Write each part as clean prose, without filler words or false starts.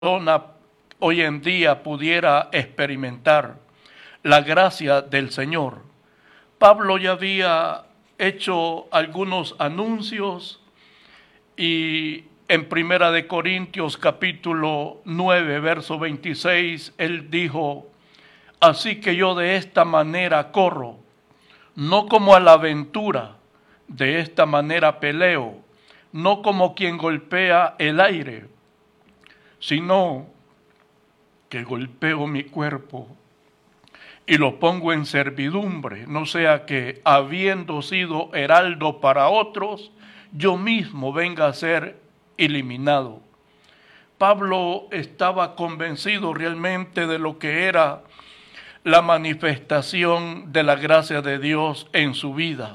persona hoy en día pudiera experimentar la gracia del Señor. Pablo ya había hecho algunos anuncios y en Primera de Corintios capítulo 9, verso 26, él dijo: así que yo de esta manera corro, no como a la aventura, de esta manera peleo, no como quien golpea el aire, sino que golpeo mi cuerpo y lo pongo en servidumbre, no sea que, habiendo sido heraldo para otros, yo mismo venga a ser eliminado. Pablo estaba convencido realmente de lo que era la manifestación de la gracia de Dios en su vida.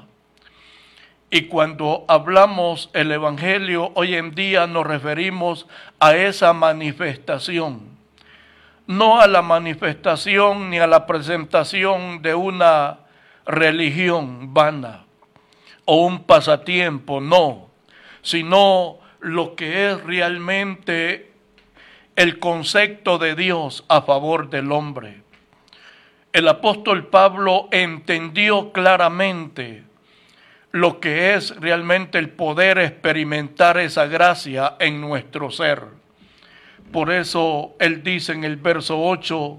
Y cuando hablamos el Evangelio, hoy en día nos referimos a esa manifestación. No a la manifestación ni a la presentación de una religión vana o un pasatiempo, no, sino lo que es realmente el concepto de Dios a favor del hombre. El apóstol Pablo entendió claramente lo que es realmente el poder experimentar esa gracia en nuestro ser. Por eso él dice en el verso 8,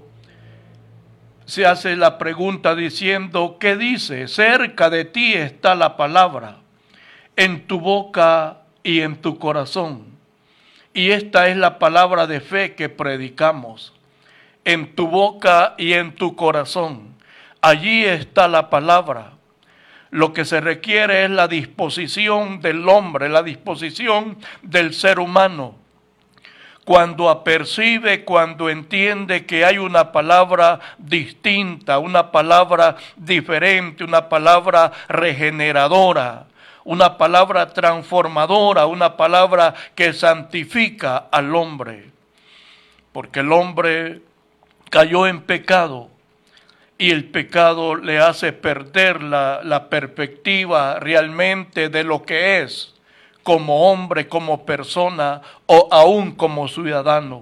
se hace la pregunta diciendo: ¿qué dice? Cerca de ti está la palabra, en tu boca y en tu corazón. Y esta es la palabra de fe que predicamos. En tu boca y en tu corazón. Allí está la palabra. Lo que se requiere es la disposición del hombre, la disposición del ser humano. Cuando apercibe, cuando entiende que hay una palabra distinta, una palabra diferente, una palabra regeneradora, una palabra transformadora, una palabra que santifica al hombre. Porque el hombre cayó en pecado y el pecado le hace perder la perspectiva realmente de lo que es como hombre, como persona o aún como ciudadano.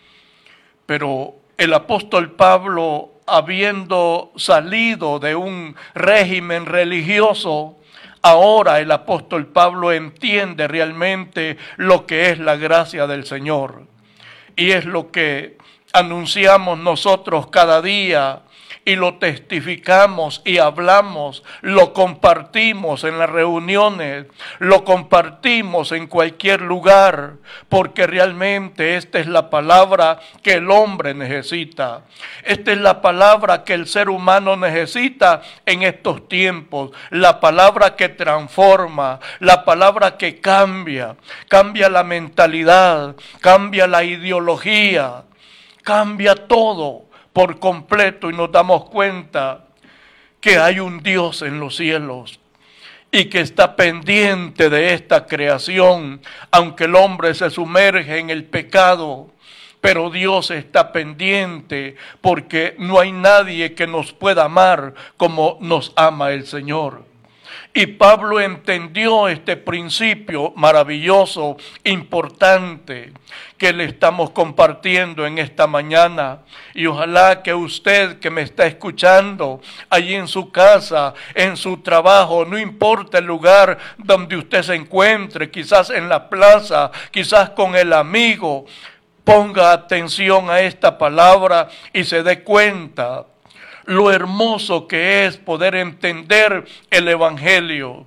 Pero el apóstol Pablo, habiendo salido de un régimen religioso, ahora el apóstol Pablo entiende realmente lo que es la gracia del Señor. Y es lo que anunciamos nosotros cada día y lo testificamos y hablamos, lo compartimos en las reuniones, lo compartimos en cualquier lugar, porque realmente esta es la palabra que el hombre necesita. Esta es la palabra que el ser humano necesita en estos tiempos, la palabra que transforma, la palabra que cambia la mentalidad, cambia la ideología, cambia todo por completo, y nos damos cuenta que hay un Dios en los cielos y que está pendiente de esta creación, aunque el hombre se sumerge en el pecado, pero Dios está pendiente, porque no hay nadie que nos pueda amar como nos ama el Señor. Y Pablo entendió este principio maravilloso, importante, que le estamos compartiendo en esta mañana. Y ojalá que usted que me está escuchando, allí en su casa, en su trabajo, no importa el lugar donde usted se encuentre, quizás en la plaza, quizás con el amigo, ponga atención a esta palabra y se dé cuenta lo hermoso que es poder entender el Evangelio,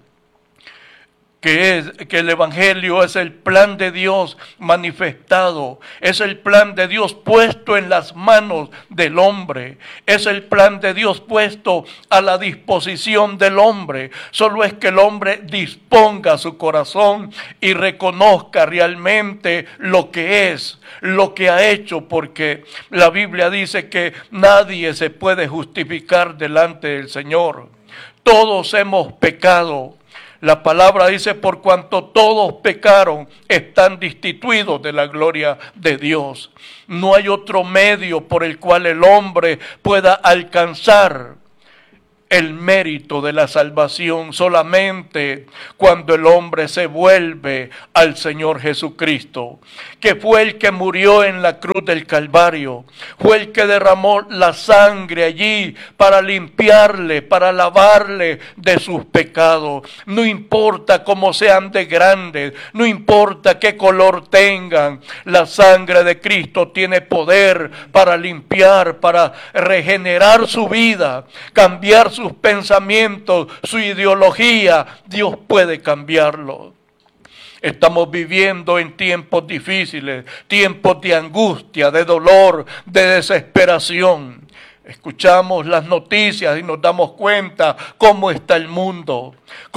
que el Evangelio es el plan de Dios manifestado, es el plan de Dios puesto en las manos del hombre, es el plan de Dios puesto a la disposición del hombre. Solo es que el hombre disponga su corazón y reconozca realmente lo que es, lo que ha hecho, porque la Biblia dice que nadie se puede justificar delante del Señor. Todos hemos pecado. La palabra dice: por cuanto todos pecaron, están destituidos de la gloria de Dios. No hay otro medio por el cual el hombre pueda alcanzar el mérito de la salvación solamente cuando el hombre se vuelve al Señor Jesucristo, que fue el que murió en la cruz del Calvario, fue el que derramó la sangre allí para limpiarle, para lavarle de sus pecados. No importa cómo sean de grandes, no importa qué color tengan, la sangre de Cristo tiene poder para limpiar, para regenerar su vida, cambiar sus pensamientos, su ideología. Dios puede cambiarlo. Estamos viviendo en tiempos difíciles, tiempos de angustia, de dolor, de desesperación. Escuchamos las noticias y nos damos cuenta cómo está el mundo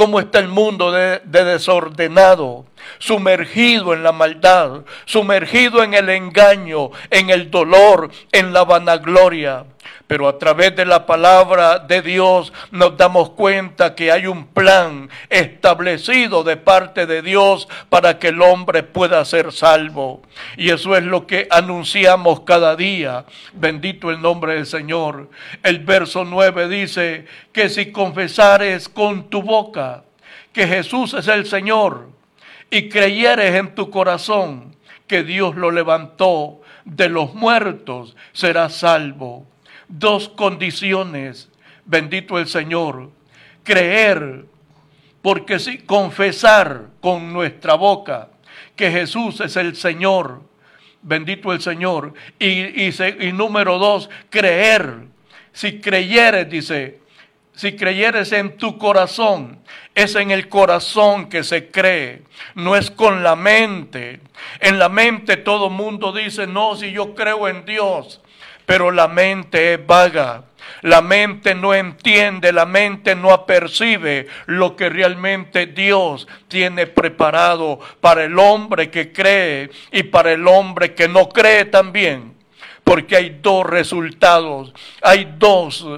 de desordenado, sumergido en la maldad, sumergido en el engaño, en el dolor, en la vanagloria. Pero a través de la palabra de Dios nos damos cuenta que hay un plan establecido de parte de Dios para que el hombre pueda ser salvo. Y eso es lo que anunciamos cada día. Bendito el nombre del Señor. El verso 9 dice que si confesares con tu boca que Jesús es el Señor y creyeres en tu corazón que Dios lo levantó de los muertos, serás salvo. Dos condiciones, bendito el Señor: creer, porque si confesar con nuestra boca que Jesús es el Señor, bendito el Señor, y número dos, creer. Si creyeres, dice, si creyeres en tu corazón, es en el corazón que se cree, no es con la mente. En la mente todo mundo dice, no, si yo creo en Dios. Pero la mente es vaga, la mente no entiende, la mente no apercibe lo que realmente Dios tiene preparado para el hombre que cree y para el hombre que no cree también. Porque hay dos resultados, hay dos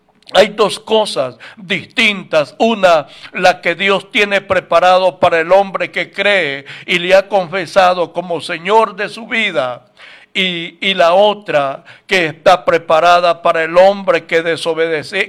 cosas distintas. Una, la que Dios tiene preparado para el hombre que cree y le ha confesado como Señor de su vida. Y la otra que está preparada para el hombre que desobedece,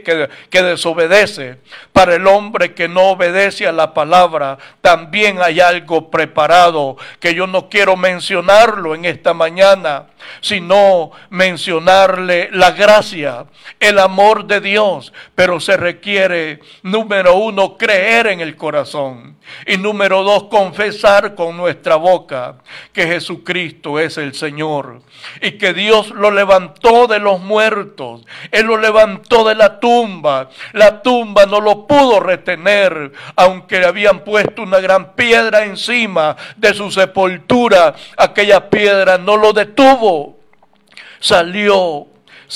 para el hombre que no obedece a la palabra. También hay algo preparado que yo no quiero mencionarlo en esta mañana, sino mencionarle la gracia, el amor de Dios. Pero se requiere, número uno, creer en el corazón, y número dos, confesar con nuestra boca que Jesucristo es el Señor y que Dios lo levantó de los muertos. Él lo levantó de la tumba. La tumba no lo pudo retener, aunque le habían puesto una gran piedra encima de su sepultura. Aquella piedra no lo detuvo. Salió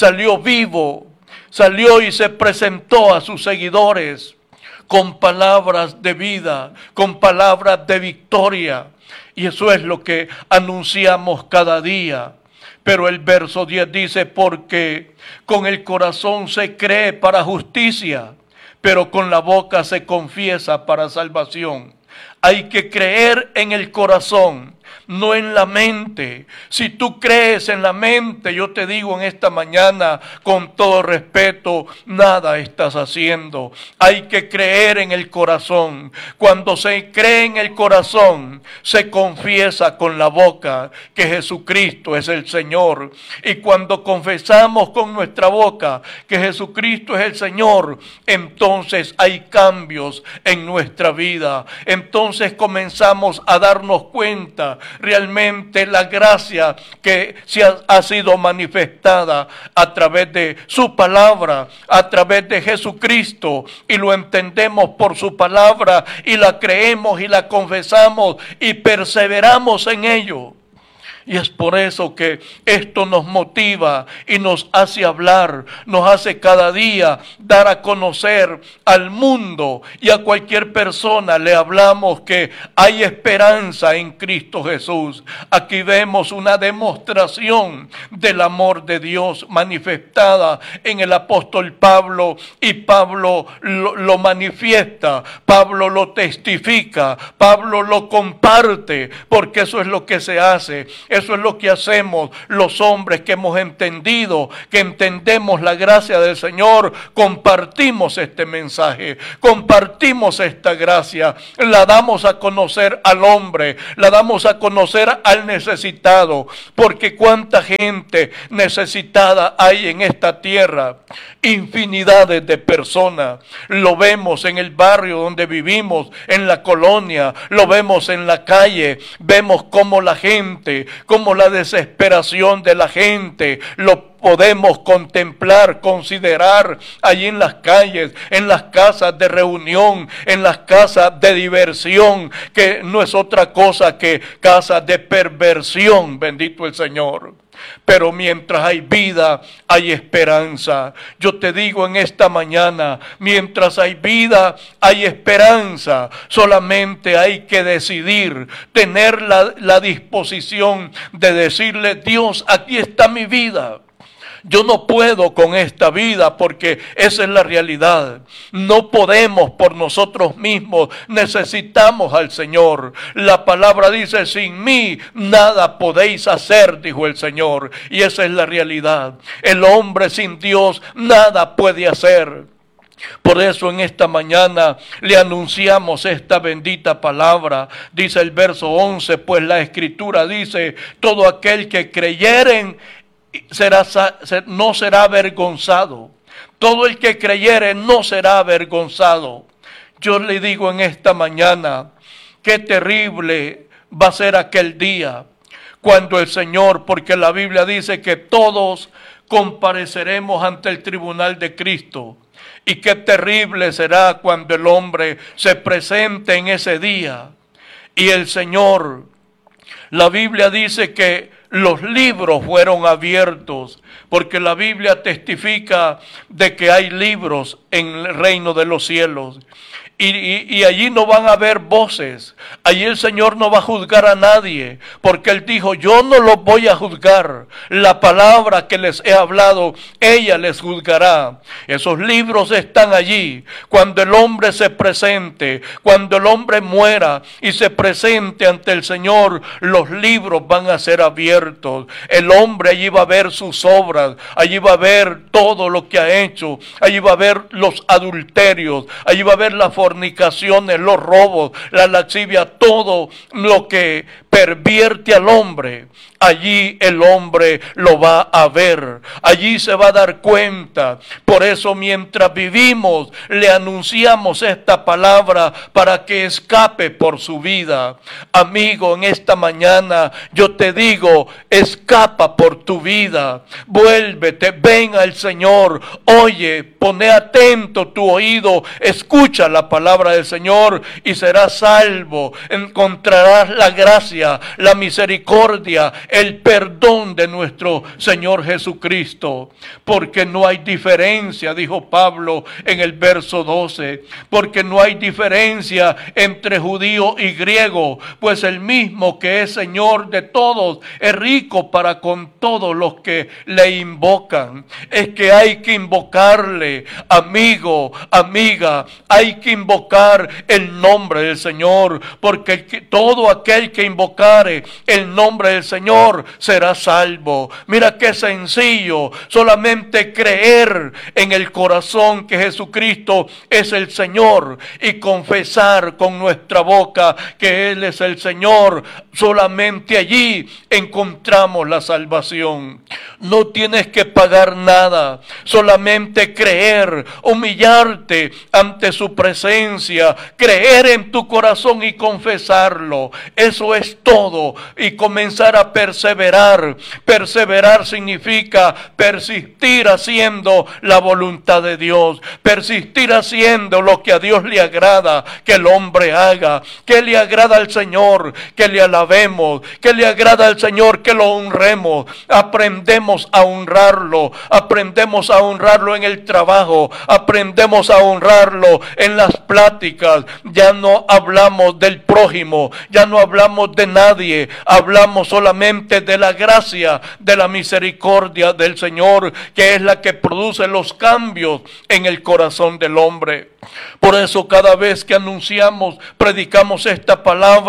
vivo, salió y se presentó a sus seguidores con palabras de vida, con palabras de victoria. Y eso es lo que anunciamos cada día. Pero el verso 10 dice, porque con el corazón se cree para justicia, pero con la boca se confiesa para salvación. Hay que creer en el corazón, no en la mente. Si tú crees en la mente, yo te digo en esta mañana, con todo respeto, nada estás haciendo. Hay que creer en el corazón. Cuando se cree en el corazón, se confiesa con la boca que Jesucristo es el Señor. Y cuando confesamos con nuestra boca que Jesucristo es el Señor, entonces hay cambios en nuestra vida. Entonces comenzamos a darnos cuenta realmente la gracia que ha sido manifestada a través de su palabra, a través de Jesucristo, y lo entendemos por su palabra y la creemos y la confesamos y perseveramos en ello. Y es por eso que esto nos motiva y nos hace hablar, nos hace cada día dar a conocer al mundo y a cualquier persona. Le hablamos que hay esperanza en Cristo Jesús. Aquí vemos una demostración del amor de Dios manifestada en el apóstol Pablo, y Pablo lo manifiesta, Pablo lo testifica, Pablo lo comparte, porque eso es lo que se hace. Eso es lo que hacemos los hombres que hemos entendido, que entendemos la gracia del Señor. Compartimos este mensaje, compartimos esta gracia, la damos a conocer al hombre, la damos a conocer al necesitado, porque cuánta gente necesitada hay en esta tierra, infinidades de personas. Lo vemos en el barrio donde vivimos, en la colonia, lo vemos en la calle, vemos cómo la gente, cómo la desesperación de la gente, lo podemos contemplar, considerar allí en las calles, en las casas de reunión, en las casas de diversión, que no es otra cosa que casas de perversión, bendito el Señor. Pero mientras hay vida, hay esperanza. Yo te digo en esta mañana, mientras hay vida, hay esperanza. Solamente hay que decidir, tener la disposición de decirle: Dios, aquí está mi vida. Yo no puedo con esta vida, porque esa es la realidad. No podemos por nosotros mismos, necesitamos al Señor. La palabra dice: sin mí nada podéis hacer, dijo el Señor. Y esa es la realidad. El hombre sin Dios nada puede hacer. Por eso en esta mañana le anunciamos esta bendita palabra. Dice el verso 11, pues la Escritura dice: todo aquel que creyere no será avergonzado. Todo el que creyere no será avergonzado. Yo le digo en esta mañana, qué terrible va a ser aquel día cuando el Señor, porque la Biblia dice que todos compareceremos ante el tribunal de Cristo. Y qué terrible será cuando el hombre se presente en ese día. Y el Señor, la Biblia dice que los libros fueron abiertos, porque la Biblia testifica de que hay libros en el reino de los cielos. Y allí no van a haber voces. Allí el Señor no va a juzgar a nadie, porque Él dijo: yo no los voy a juzgar. La palabra que les he hablado, ella les juzgará. Esos libros están allí. Cuando el hombre se presente, cuando el hombre muera y se presente ante el Señor, los libros van a ser abiertos. El hombre allí va a ver sus obras, allí va a ver todo lo que ha hecho, allí va a ver los adulterios, allí va a ver la fornicaciones, los robos, la lascivia, todo lo que pervierte al hombre. Allí el hombre lo va a ver, allí se va a dar cuenta. Por eso mientras vivimos le anunciamos esta palabra para que escape por su vida. Amigo, en esta mañana yo te digo: escapa por tu vida, vuélvete, ven al Señor, oye, pone atento tu oído, escucha la palabra del Señor y serás salvo. Encontrarás la gracia, la misericordia, el perdón de nuestro Señor Jesucristo, porque no hay diferencia, dijo Pablo en el verso 12, porque no hay diferencia entre judío y griego, pues el mismo que es Señor de todos es rico para con todos los que le invocan. Es que hay que invocarle, amigo, amiga, hay que invocar el nombre del Señor, porque todo aquel que invocare el nombre del Señor será salvo. Mira qué sencillo, solamente creer en el corazón que Jesucristo es el Señor y confesar con nuestra boca que Él es el Señor. Solamente allí encontramos la salvación. No tienes que pagar nada, solamente creer, humillarte ante su presencia, creer en tu corazón y confesarlo. Eso es todo. Y comenzar a perseverar. Perseverar significa persistir haciendo la voluntad de Dios, persistir haciendo lo que a Dios le agrada que el hombre haga. Que le agrada al Señor que le alabemos, que le agrada al Señor que lo honremos. Aprendemos a honrarlo, aprendemos a honrarlo en el trabajo, aprendemos a honrarlo en las pláticas. Ya no hablamos del prójimo, ya no hablamos de nadie, hablamos solamente de la gracia, de la misericordia del Señor, que es la que produce los cambios en el corazón del hombre. Por eso cada vez que anunciamos, predicamos esta palabra,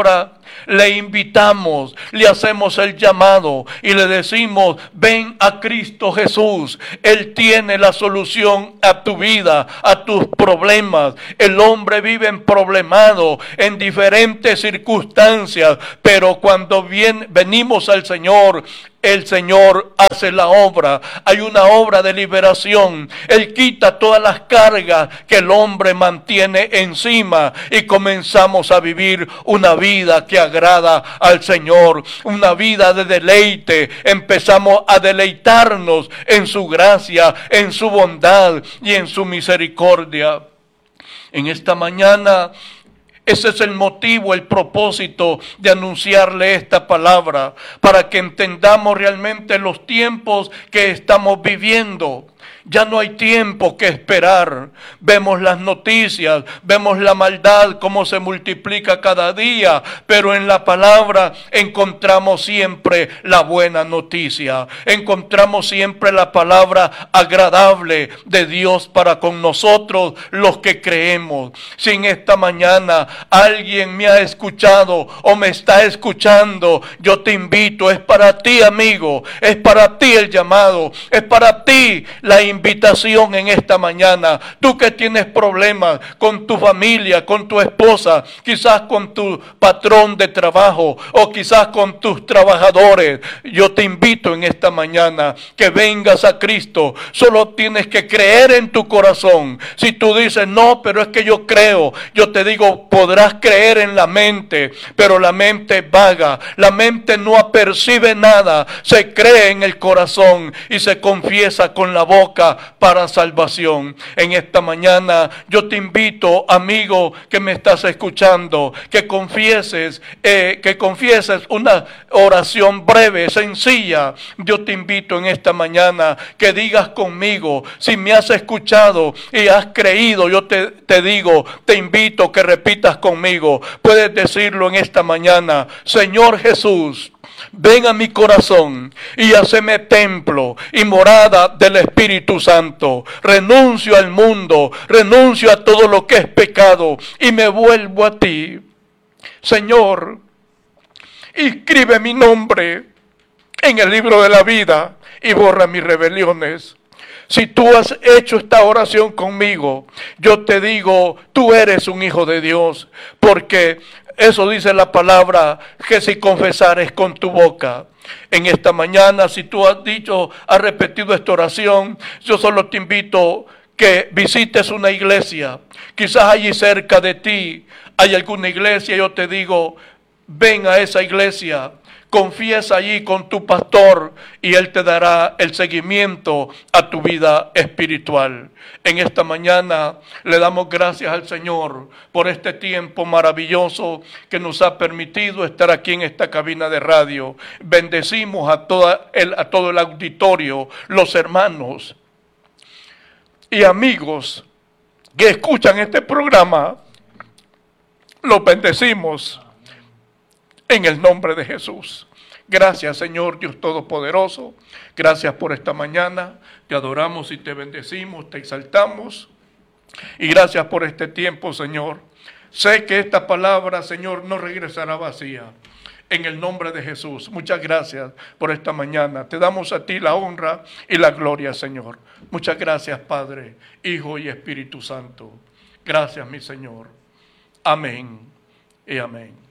le invitamos, le hacemos el llamado y le decimos: ven a Cristo Jesús. Él tiene la solución a tu vida, a tus problemas. El hombre vive problemado en diferentes circunstancias, pero cuando venimos al Señor, el Señor hace la obra. Hay una obra de liberación. Él quita todas las cargas que el hombre mantiene encima y comenzamos a vivir una vida que agrada al Señor, una vida de deleite. Empezamos a deleitarnos en su gracia, en su bondad y en su misericordia. En esta mañana, ese es el motivo, el propósito de anunciarle esta palabra, para que entendamos realmente los tiempos que estamos viviendo. Ya no hay tiempo que esperar. Vemos las noticias, vemos la maldad, cómo se multiplica cada día, pero en la palabra encontramos siempre la buena noticia. Encontramos siempre la palabra agradable de Dios para con nosotros los que creemos. Si en esta mañana alguien me ha escuchado o me está escuchando, yo te invito, es para ti, amigo, es para ti el llamado, es para ti la invitación en esta mañana. Tú que tienes problemas con tu familia, con tu esposa, quizás con tu patrón de trabajo o quizás con tus trabajadores, yo te invito en esta mañana que vengas a Cristo. Solo tienes que creer en tu corazón. Si tú dices: no, pero es que yo creo, yo te digo: podrás creer en la mente, pero la mente es vaga, la mente no apercibe nada. Se cree en el corazón y se confiesa con la boca para salvación. En esta mañana yo te invito, amigo que me estás escuchando, que confieses una oración breve, sencilla. Yo te invito en esta mañana que digas conmigo, si me has escuchado y has creído, yo te digo, te invito que repitas conmigo. Puedes decirlo en esta mañana: Señor Jesús, ven a mi corazón y haceme templo y morada del Espíritu Santo. Renuncio al mundo, renuncio a todo lo que es pecado y me vuelvo a ti. Señor, inscribe mi nombre en el libro de la vida y borra mis rebeliones. Si tú has hecho esta oración conmigo, yo te digo, tú eres un hijo de Dios, porque eso dice la palabra, que si confesares con tu boca. En esta mañana, si tú has repetido esta oración, yo solo te invito que visites una iglesia. Quizás allí cerca de ti hay alguna iglesia. Yo te digo, ven a esa iglesia. Confiesa allí con tu pastor y él te dará el seguimiento a tu vida espiritual. En esta mañana le damos gracias al Señor por este tiempo maravilloso que nos ha permitido estar aquí en esta cabina de radio. Bendecimos a todo el auditorio, los hermanos y amigos que escuchan este programa. Los bendecimos en el nombre de Jesús. Gracias, Señor Dios Todopoderoso. Gracias por esta mañana. Te adoramos y te bendecimos, te exaltamos. Y gracias por este tiempo, Señor. Sé que esta palabra, Señor, no regresará vacía. En el nombre de Jesús. Muchas gracias por esta mañana. Te damos a ti la honra y la gloria, Señor. Muchas gracias, Padre, Hijo y Espíritu Santo. Gracias, mi Señor. Amén y amén.